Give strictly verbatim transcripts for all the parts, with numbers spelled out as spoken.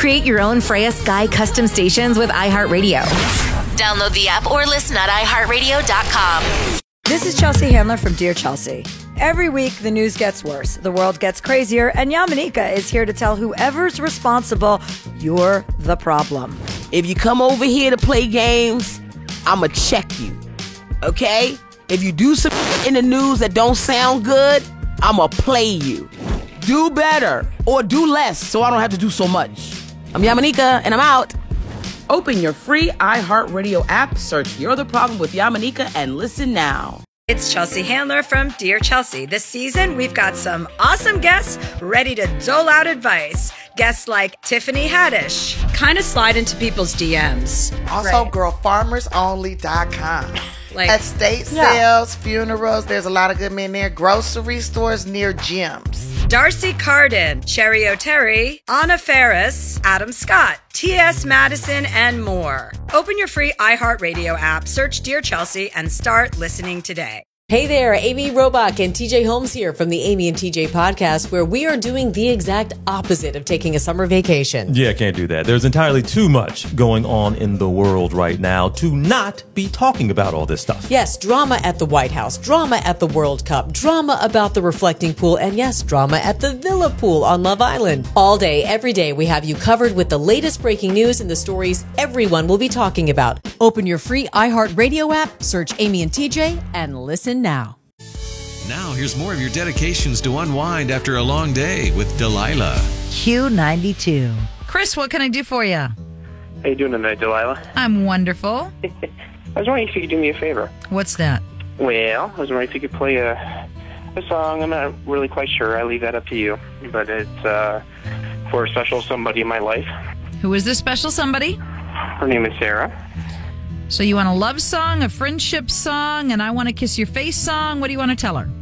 Create your own Freya Sky custom stations with iHeartRadio. Download the app or listen at i heart radio dot com. This is Chelsea Handler from Dear Chelsea. Every week, the news gets worse, the world gets crazier, and Yamanika is here to tell whoever's responsible, you're the problem. If you come over here to play games, I'ma check you, okay? If you do some in the news that don't sound good, I'ma play you. Do better or do less so I don't have to do so much. I'm Yamanika, and I'm out. Open your free iHeartRadio app, search You're the Problem with Yamanika, and listen now. It's Chelsea Handler from Dear Chelsea. This season, we've got some awesome guests ready to dole out advice. Guests like Tiffany Haddish. Kind of slide into people's D Ms. Also, right. girl farmers only dot com. Like, estate yeah. sales, funerals, there's a lot of good men there. Grocery stores near gyms. Darcy Carden, Cherry O'Terry, Anna Ferris, Adam Scott, T S Madison, and more. Open your free iHeartRadio app, search Dear Chelsea, and start listening today. Hey there, Amy Robach and T J Holmes here from the Amy and T J podcast, where we are doing the exact opposite of taking a summer vacation. Yeah, can't do that. There's entirely too much going on in the world right now to not be talking about all this stuff. Yes, drama at the White House, drama at the World Cup, drama about the reflecting pool, and yes, drama at the Villa pool on Love Island. All day, every day, we have you covered with the latest breaking news and the stories everyone will be talking about. Open your free iHeartRadio app, search Amy and T J, and listen now. Now, here's more of your dedications to unwind after a long day with Delilah. Q ninety-two. Chris, what can I do for you? How you doing tonight, Delilah? I'm wonderful. I was wondering if you could do me a favor. What's that? Well, I was wondering if you could play a, a song. I'm not really quite sure. I leave that up to you. But it's uh, for a special somebody in my life. Who is this special somebody? Her name is Sarah. So you want a love song, a friendship song, and I Want to Kiss Your Face song? What do you want to tell her?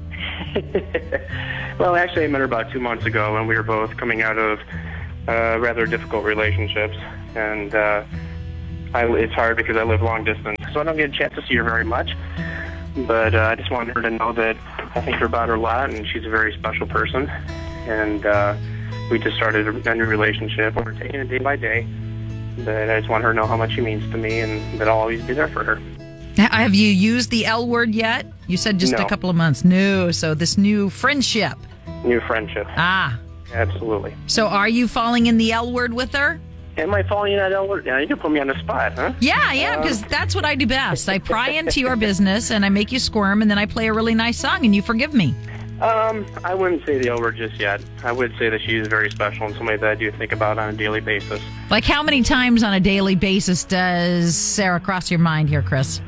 Well, actually, I met her about two months ago, and we were both coming out of uh, rather difficult relationships. And uh, I, it's hard because I live long distance, so I don't get a chance to see her very much. But uh, I just wanted her to know that I think about her a lot, and she's a very special person. And uh, we just started a, a new relationship, and we're taking it day by day. But I just want her to know how much she means to me and that I'll always be there for her. Have you used the L word yet? You said just No. a couple of months. No, so this new friendship. New friendship. Ah. Absolutely. So are you falling in the L word with her? Am I falling in that L word? Now, you can put me on the spot, huh? Yeah, yeah, Um, because that's what I do best. I pry into your business and I make you squirm and then I play a really nice song and you forgive me. Um, I wouldn't say the L word just yet. I would say that she's very special and somebody that I do think about on a daily basis. Like how many times on a daily basis does Sarah cross your mind here, Chris?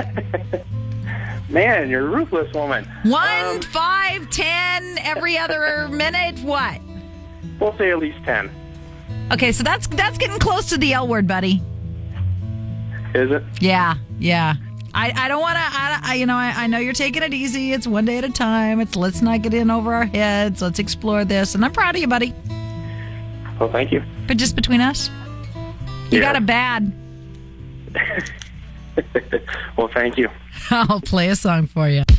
Man, you're a ruthless woman. One, Um, five, ten, every other minute, what? We'll say at least ten. Okay, so that's that's getting close to the L word, buddy. Is it? Yeah, yeah. I, I don't want to, I, I, you know, I, I know you're taking it easy. It's one day at a time. It's let's not get in over our heads. Let's explore this. And I'm proud of you, buddy. Well, thank you. But just between us, you Yeah. got a bad. Well, thank you. I'll play a song for you.